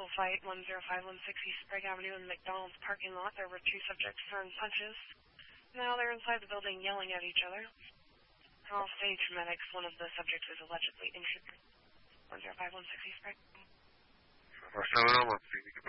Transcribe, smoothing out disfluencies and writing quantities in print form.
physical fight, 10516 East Sprague Avenue in the McDonald's parking lot. There were two subjects throwing punches. Now they're inside the building yelling at each other. All stage medics. One of the subjects is allegedly injured. 10516 East Sprague. Barcelona, 1 Phoenix.